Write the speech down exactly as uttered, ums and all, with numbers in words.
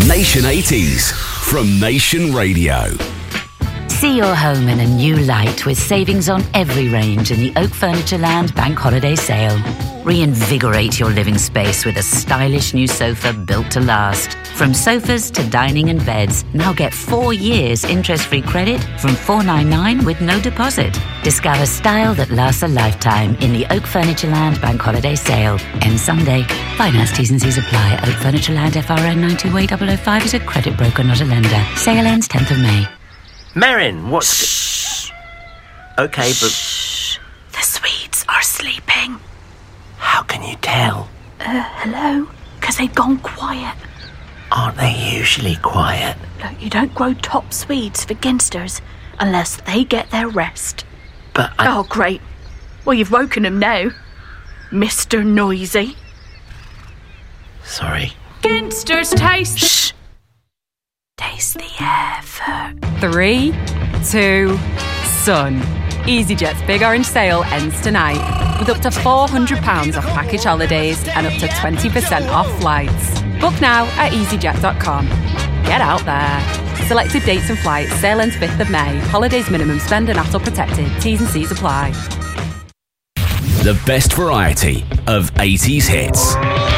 Nation eighties from Nation Radio. See your home in a new light with savings on every range in the Oak Furniture Land Bank Holiday Sale. Reinvigorate your living space with a stylish new sofa built to last. From sofas to dining and beds, now get four years interest-free credit from four ninety-nine with no deposit. Discover style that lasts a lifetime in the Oak Furniture Land Bank Holiday Sale. Ends Sunday. Finance T's and C's apply. Oak Furniture Land F R N nine two A zero zero five is a credit broker, not a lender. Sale ends tenth of May. Merrin, what's... Shh. OK, but... Shh. The Swedes are sleeping. How can you tell? Uh, hello? Because they've gone quiet. Aren't they usually quiet? Look, you don't grow top Swedes for ginsters unless they get their rest. But I... Oh, great. Well, you've woken them now, Mister Noisy. Sorry. Ginsters taste... Shh. Taste the air for... Three, two, sun. EasyJet's Big Orange Sale ends tonight with up to four hundred pounds off package holidays and up to twenty percent off flights. Book now at easyjet dot com. Get out there. Selected dates and flights. Sale ends fifth of May. Holidays minimum spend and A T O protected. T's and C's apply. The best variety of eighties hits.